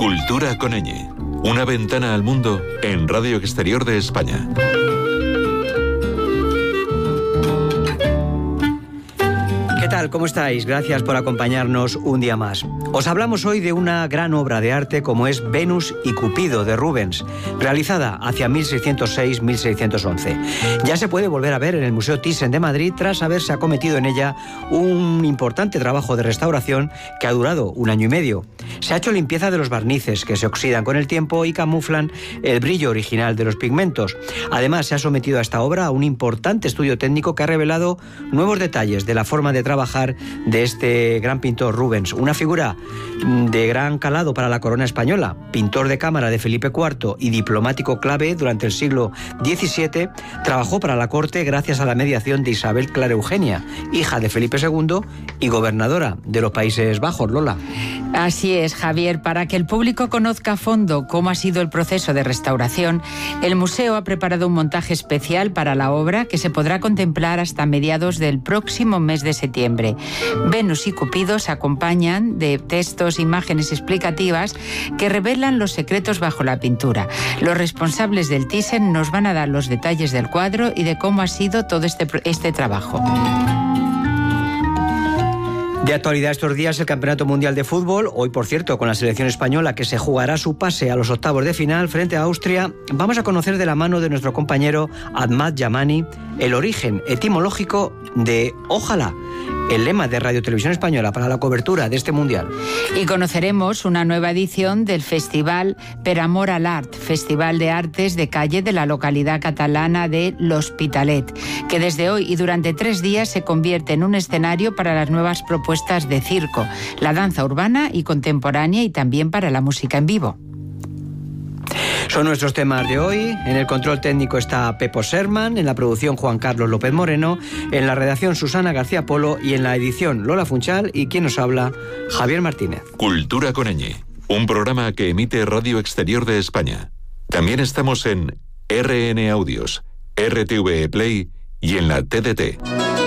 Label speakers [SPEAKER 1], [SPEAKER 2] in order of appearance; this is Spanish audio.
[SPEAKER 1] Cultura con ñ. Una ventana al mundo en Radio Exterior de España.
[SPEAKER 2] ¿Qué tal? ¿Cómo estáis? Gracias por acompañarnos un día más. Os hablamos hoy de una gran obra de arte como es Venus y Cupido de Rubens, realizada hacia 1606-1611. Ya se puede volver a ver en el Museo Thyssen de Madrid tras haberse acometido en ella un importante trabajo de restauración que ha durado 1 año y medio. Se ha hecho limpieza de los barnices que se oxidan con el tiempo y camuflan el brillo original de los pigmentos. Además, se ha sometido a esta obra a un importante estudio técnico que ha revelado nuevos detalles de la forma de trabajar de este gran pintor Rubens, una figura de gran calado para la corona española, pintor de cámara de Felipe IV y diplomático clave durante el siglo XVII. Trabajó para la corte gracias a la mediación de Isabel Clara Eugenia, hija de Felipe II y gobernadora de los Países Bajos. Lola.
[SPEAKER 3] Así es, Javier. Para que el público conozca a fondo cómo ha sido el proceso de restauración, el museo ha preparado un montaje especial para la obra que se podrá contemplar hasta mediados del próximo mes de septiembre. Venus y Cupido se acompañan de textos, imágenes explicativas que revelan los secretos bajo la pintura. Los responsables del Thyssen nos van a dar los detalles del cuadro y de cómo ha sido todo este trabajo.
[SPEAKER 2] De actualidad estos días el Campeonato Mundial de Fútbol, hoy por cierto con la selección española que se jugará su pase a los octavos de final frente a Austria. Vamos a conocer de la mano de nuestro compañero Ahmad Yamani el origen etimológico de Ojalá, el lema de Radio Televisión Española para la cobertura de este Mundial.
[SPEAKER 3] Y conoceremos una nueva edición del Festival Per Amor al Art, Festival de Artes de Calle de la localidad catalana de L'Hospitalet, que desde hoy y durante 3 días se convierte en un escenario para las nuevas propuestas de circo, la danza urbana y contemporánea y también para la música en vivo.
[SPEAKER 2] Son nuestros temas de hoy. En el control técnico está Pepo Serman, en la producción Juan Carlos López Moreno, en la redacción Susana García Polo y en la edición Lola Funchal y quien nos habla, Javier Martínez.
[SPEAKER 1] Cultura con ñ, un programa que emite Radio Exterior de España. También estamos en RN Audios, RTV Play y en la TDT.